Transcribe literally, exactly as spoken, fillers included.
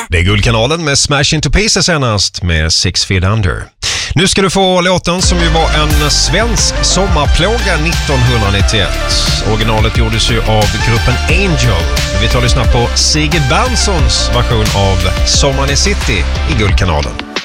Det är Guldkanalen med Smash Into Pieces senast med Six Feet Under. Nu ska du få låten som ju var en svensk sommarplåga nittonhundranittioett. Originalet gjordes ju av gruppen Angel. Vi tar och lyssnar på Sigrid Bernssons version av Sommaren i City i Guldkanalen.